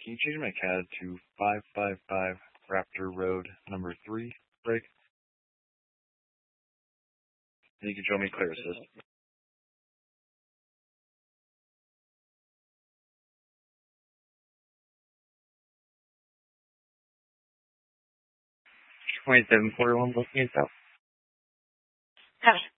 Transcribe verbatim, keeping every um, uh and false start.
Can you change my C A D to five five five Raptor Road, number three, Greg? And you can show me Clear Assist. twenty-seven forty-one, looking at that.